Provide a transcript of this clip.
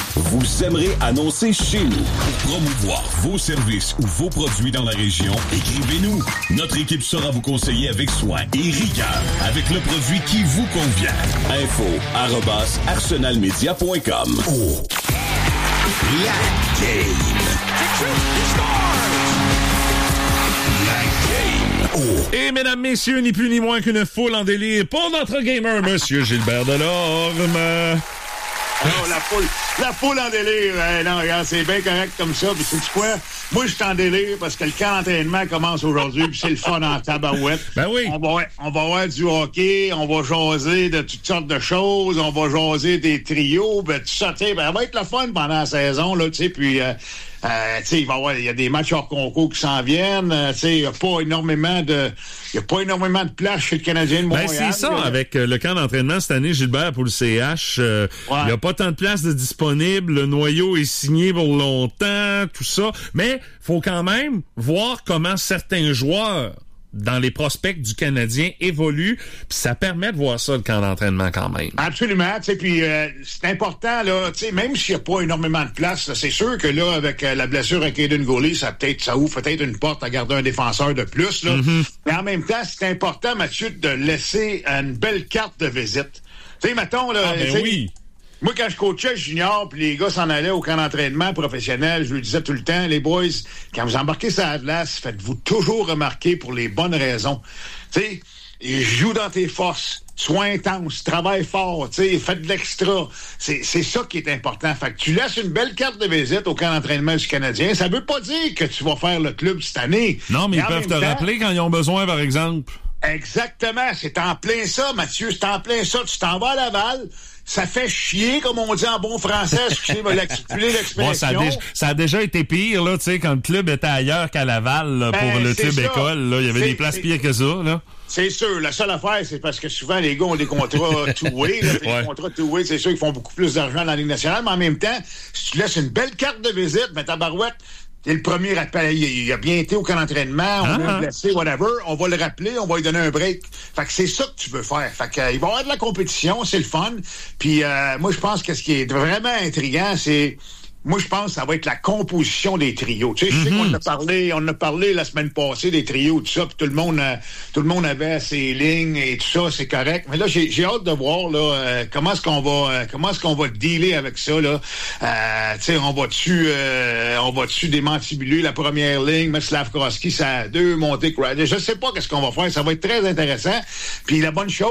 vous aimerez annoncer chez nous. Pour promouvoir vos services ou vos produits dans la région, écrivez-nous. Notre équipe saura vous conseiller avec soin et rigueur avec le produit qui vous convient. info@arsenalmedia.com. Oh. La game. Oh. Et mesdames, messieurs, ni plus ni moins qu'une foule en délire pour notre gamer, Monsieur Gilbert Delorme. Alors, la foule en délire. Non, regarde, c'est bien correct comme ça. Puis sais-tu quoi? Moi, je suis en délire parce que le camp d'entraînement commence aujourd'hui, puis c'est le fun en tabarouette. Ben oui. On va avoir du hockey, on va jaser de toutes sortes de choses, on va jaser des trios, ben tout ça, tu sais, ben, ça va être le fun pendant la saison, là, tu sais, puis... il y a des matchs hors concours qui s'en viennent. Il n'y a pas énormément de place chez le Canadien de Montréal. Ben, c'est ça, avec le camp d'entraînement cette année, Gilbert, pour le CH. Il n'y a pas tant de place de disponible. Le noyau est signé pour longtemps, tout ça. Mais faut quand même voir comment certains joueurs dans les prospects du Canadien évoluent, puis ça permet de voir ça, le camp d'entraînement, quand même. Absolument, tu sais, puis c'est important, là, tu sais, même s'il n'y a pas énormément de place, là, c'est sûr que là, avec la blessure à Caden Goulet, ça ouvre peut-être une porte à garder un défenseur de plus, là. Mm-hmm. Mais en même temps, c'est important, Mathieu, de laisser une belle carte de visite. Tu sais, mettons, là... oui! Moi, quand je coachais junior, puis les gars s'en allaient au camp d'entraînement professionnel, je leur disais tout le temps, les boys, quand vous embarquez sur la glace, faites-vous toujours remarquer pour les bonnes raisons. Tu sais, joue dans tes forces, sois intense, travaille fort, tu sais, faites de l'extra. C'est ça qui est important. Fait que tu laisses une belle carte de visite au camp d'entraînement du Canadien. Ça veut pas dire que tu vas faire le club cette année. Non, mais ils peuvent te rappeler quand ils ont besoin, par exemple. Exactement. C'est en plein ça, Mathieu. C'est en plein ça. Tu t'en vas à Laval. Ça fait chier, comme on dit en bon français, excusez-moi l'expression. Bon, ça a déjà été pire, là, tu sais, quand le club était ailleurs qu'à Laval, là, pour le club école, là. Il y avait des places pires que ça, là. C'est sûr. La seule affaire, c'est parce que souvent, les gars ont des contrats two-way, là. Les contrats two-way, c'est sûr qu'ils font beaucoup plus d'argent dans la Ligue nationale, mais en même temps, si tu laisses une belle carte de visite, mais tabarouette, c'est le premier rappel. Il a bien été au camp d'entraînement, on l'a blessé, whatever. On va le rappeler, on va lui donner un break. Fait que c'est ça que tu veux faire. Fait que, il va y avoir de la compétition, c'est le fun. Puis moi, je pense que ce qui est vraiment intriguant, c'est... Moi, je pense que ça va être la composition des trios. Tu sais, je sais qu'on on a parlé la semaine passée des trios, tout ça, puis tout le monde avait ses lignes et tout ça, c'est correct. Mais là, j'ai hâte de voir là comment est-ce qu'on va dealer avec ça là. Tu sais, on va-tu démantibuler la première ligne, mettre Slavkovski ça à 2, monter Crowder. Je sais pas qu'est-ce qu'on va faire. Ça va être très intéressant. Puis la bonne chose.